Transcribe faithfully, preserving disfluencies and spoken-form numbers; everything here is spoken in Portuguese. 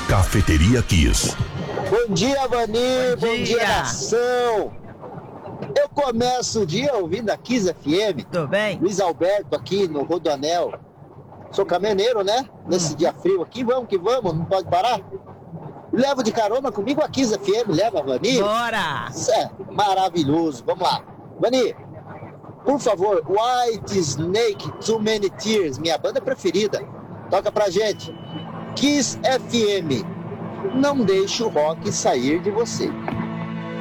Cafeteria Kiss. Bom dia, Vani. Bom Bom dia. dia, nação. Eu começo o dia ouvindo a Kiss F M. Tudo bem? Luiz Alberto aqui no Rodoanel. Sou caminhoneiro, né? Nesse dia frio aqui, vamos que vamos, não pode parar. Levo de carona comigo a Kiss F M, leva, Vani. Bora! Isso é maravilhoso, vamos lá. Vani, por favor, White Snake, Too Many Tears, minha banda preferida. Toca pra gente. Kiss F M, não deixe o rock sair de você.